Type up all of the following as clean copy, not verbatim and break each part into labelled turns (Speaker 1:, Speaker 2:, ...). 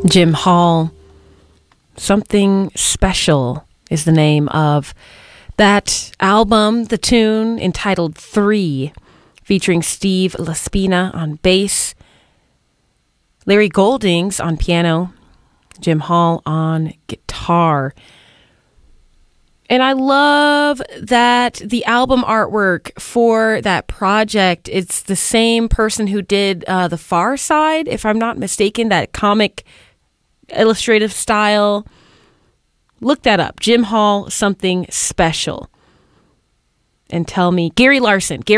Speaker 1: Jim Hall. Something Special is the name of that album, the tune entitled 3, featuring Steve Laspina on bass, Larry Goldings on piano, Jim Hall on guitar. And I love that the album artwork for that project, it's the same person who did The Far Side, if I'm not mistaken, that comic illustrative style. Look that up. Jim Hall, Something Special. And tell me, Gary Larson did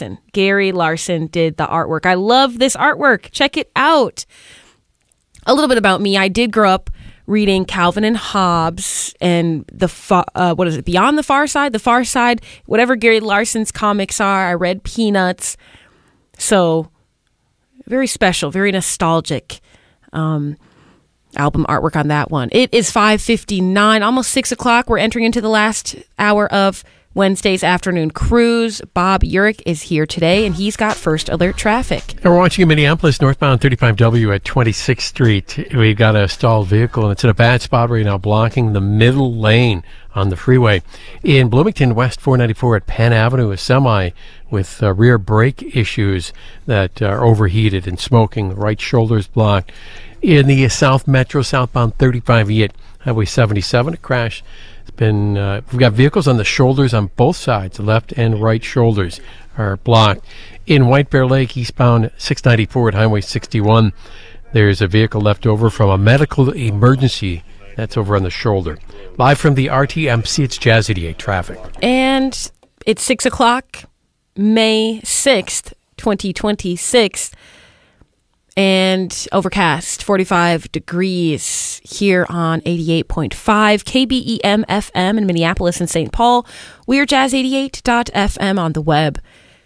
Speaker 1: the artwork. I love this artwork. Check it out. A little bit about me. I did grow up reading Calvin and Hobbes and Beyond the Far Side, whatever Gary Larson's comics are. I read Peanuts. So very special, very nostalgic album artwork on that one. It is 5:59, almost 6 o'clock. We're entering into the last hour of Wednesday's afternoon cruise. Bob Urich is here today, and he's got first alert traffic.
Speaker 2: We're watching in Minneapolis, northbound 35W at 26th Street. We've got a stalled vehicle, and it's in a bad spot right now, blocking the middle lane on the freeway. In Bloomington, West 494 at Penn Avenue, a semi with rear brake issues that are overheated and smoking. The right shoulder's blocked. In the South Metro, southbound 35E at Highway 77, a crash. We've got vehicles on the shoulders on both sides. The left and right shoulders are blocked. In White Bear Lake, eastbound 694 at Highway 61, there's a vehicle left over from a medical emergency. That's over on the shoulder. Live from the RTMC, it's Jazz 88 traffic.
Speaker 1: And it's 6 o'clock, May 6th, 2026. And overcast, 45 degrees here on 88.5 KBEM FM in Minneapolis and St. Paul. We're jazz88.fm on the web.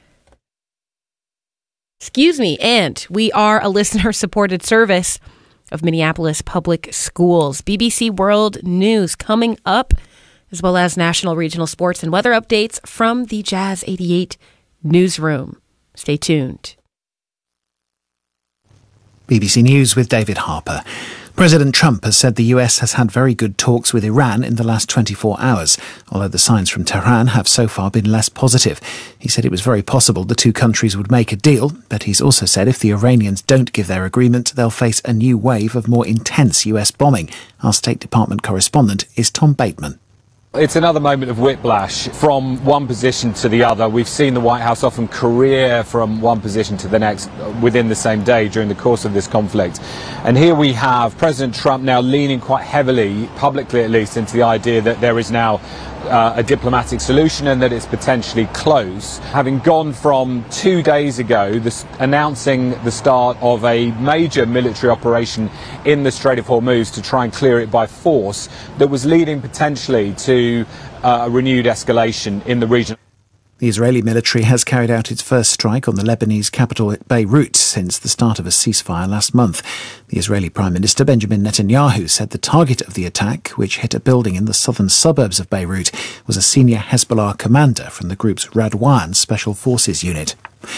Speaker 1: And we are a listener-supported service of Minneapolis Public Schools. BBC World News coming up, as well as national, regional sports and weather updates from the Jazz 88 newsroom. Stay tuned.
Speaker 3: BBC News with David Harper. President Trump has said the US has had very good talks with Iran in the last 24 hours, although the signs from Tehran have so far been less positive. He said it was very possible the two countries would make a deal, but he's also said if the Iranians don't give their agreement, they'll face a new wave of more intense US bombing. Our State Department correspondent is Tom Bateman.
Speaker 4: It's another moment of whiplash from one position to the other. We've seen the White House often career from one position to the next within the same day during the course of this conflict. And here we have President Trump now leaning quite heavily, publicly at least, into the idea that there is now a diplomatic solution and that it's potentially close. Having gone from 2 days ago announcing the start of a major military operation in the Strait of Hormuz to try and clear it by force that was leading potentially to a renewed escalation in the region.
Speaker 3: The Israeli military has carried out its first strike on the Lebanese capital Beirut since the start of a ceasefire last month. The Israeli Prime Minister Benjamin Netanyahu said the target of the attack, which hit a building in the southern suburbs of Beirut, was a senior Hezbollah commander from the group's Radwan Special Forces unit.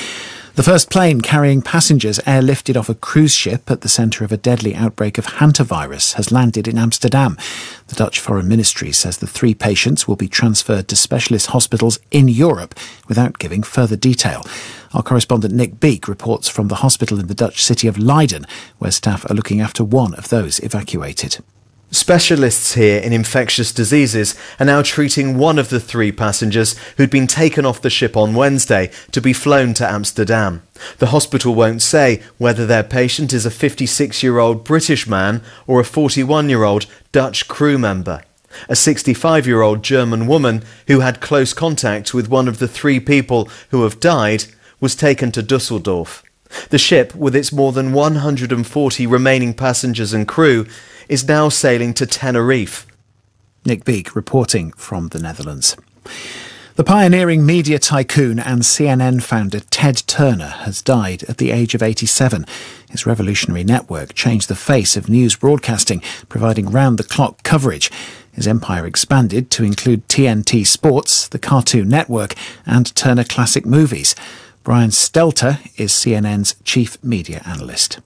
Speaker 3: The first plane carrying passengers airlifted off a cruise ship at the centre of a deadly outbreak of hantavirus has landed in Amsterdam. The Dutch Foreign Ministry says the 3 patients will be transferred to specialist hospitals in Europe without giving further detail. Our correspondent Nick Beek reports from the hospital in the Dutch city of Leiden, where staff are looking after one of those evacuated.
Speaker 5: Specialists here in infectious diseases are now treating one of the 3 passengers who'd been taken off the ship on Wednesday to be flown to Amsterdam. The hospital won't say whether their patient is a 56-year-old British man or a 41-year-old Dutch crew member. A 65-year-old German woman who had close contact with one of the 3 people who have died was taken to Dusseldorf. The ship, with its more than 140 remaining passengers and crew, is now sailing to Tenerife.
Speaker 3: Nick Beek reporting from the Netherlands. The pioneering media tycoon and CNN founder Ted Turner has died at the age of 87. His revolutionary network changed the face of news broadcasting, providing round-the-clock coverage. His empire expanded to include TNT Sports, the Cartoon Network, and Turner Classic Movies. Brian Stelter is CNN's chief media analyst.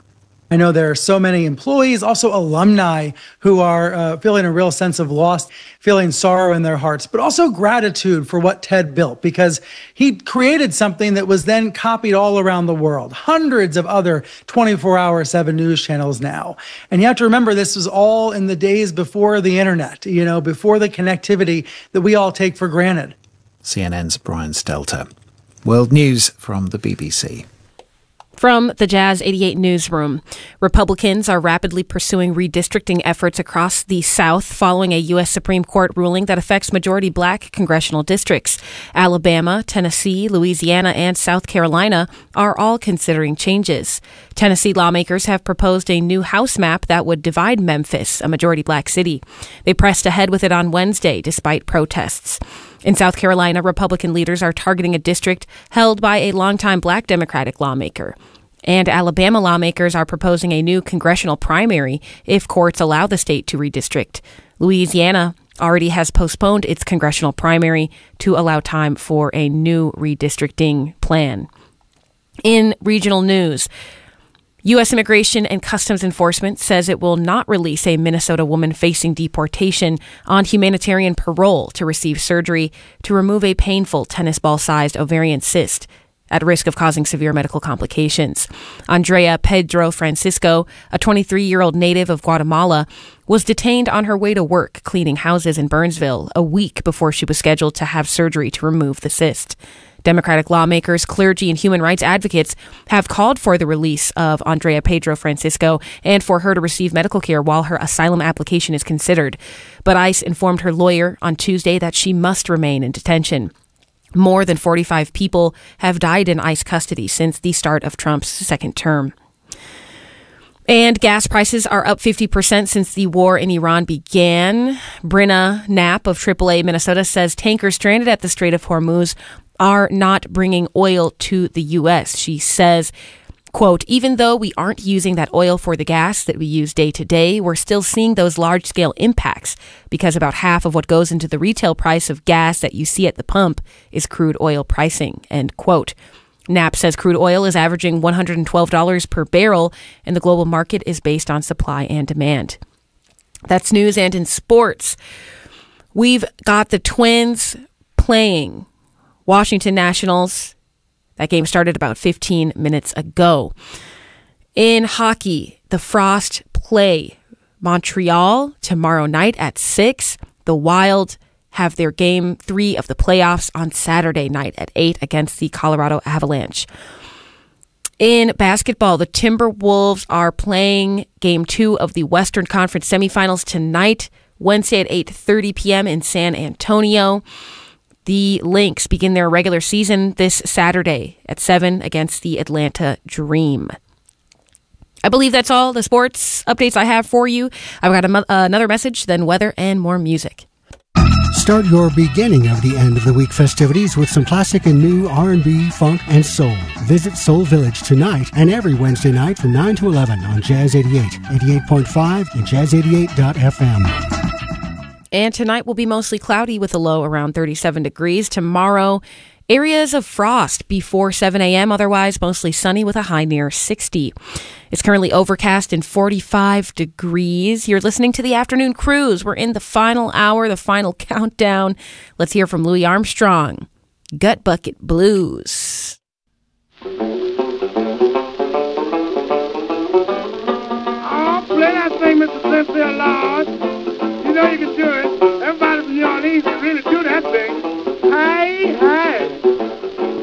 Speaker 6: I know there are so many employees, also alumni, who are feeling a real sense of loss, feeling sorrow in their hearts, but also gratitude for what Ted built, because he created something that was then copied all around the world. Hundreds of other 24/7 news channels now. And you have to remember, this was all in the days before the internet, before the connectivity that we all take for granted.
Speaker 3: CNN's Brian Stelter. World News from the BBC.
Speaker 1: From the Jazz 88 newsroom, Republicans are rapidly pursuing redistricting efforts across the South following a U.S. Supreme Court ruling that affects majority black congressional districts. Alabama, Tennessee, Louisiana, and South Carolina are all considering changes. Tennessee lawmakers have proposed a new House map that would divide Memphis, a majority black city. They pressed ahead with it on Wednesday, despite protests. In South Carolina, Republican leaders are targeting a district held by a longtime black Democratic lawmaker. And Alabama lawmakers are proposing a new congressional primary if courts allow the state to redistrict. Louisiana already has postponed its congressional primary to allow time for a new redistricting plan. In regional news, U.S. Immigration and Customs Enforcement says it will not release a Minnesota woman facing deportation on humanitarian parole to receive surgery to remove a painful tennis ball-sized ovarian cyst at risk of causing severe medical complications. Andrea Pedro Francisco, a 23-year-old native of Guatemala, was detained on her way to work cleaning houses in Burnsville a week before she was scheduled to have surgery to remove the cyst. Democratic lawmakers, clergy, and human rights advocates have called for the release of Andrea Pedro Francisco and for her to receive medical care while her asylum application is considered. But ICE informed her lawyer on Tuesday that she must remain in detention. More than 45 people have died in ICE custody since the start of Trump's second term. And gas prices are up 50% since the war in Iran began. Brenna Knapp of AAA Minnesota says tankers stranded at the Strait of Hormuz are not bringing oil to the U.S. She says, quote, even though we aren't using that oil for the gas that we use day to day, we're still seeing those large-scale impacts because about half of what goes into the retail price of gas that you see at the pump is crude oil pricing, end quote. Knapp says crude oil is averaging $112 per barrel, and the global market is based on supply and demand. That's news. And in sports, we've got the Twins playing Washington Nationals. That game started about 15 minutes ago. In hockey, the Frost play Montreal tomorrow night at 6. The Wild have their Game 3 of the playoffs on Saturday night at 8 against the Colorado Avalanche. In basketball, the Timberwolves are playing Game 2 of the Western Conference semifinals tonight, Wednesday at 8:30 p.m. in San Antonio. The Lynx begin their regular season this Saturday at 7 against the Atlanta Dream. I believe that's all the sports updates I have for you. I've got another message, then weather, and more music.
Speaker 7: Start your beginning of the end of the week festivities with some classic and new R&B, funk, and soul. Visit Soul Village tonight and every Wednesday night from 9 to 11 on Jazz 88, 88.5, and Jazz88.fm.
Speaker 1: And tonight will be mostly cloudy with a low around 37 degrees. Tomorrow, areas of frost before 7 a.m. Otherwise, mostly sunny with a high near 60. It's currently overcast and 45 degrees. You're listening to the Afternoon Cruise. We're in the final hour, the final countdown. Let's hear from Louis Armstrong. Gut Bucket Blues.
Speaker 8: Oh, play that thing, Mr. Cynthia Lord. You know you can do it. Everybody from New Orleans can really do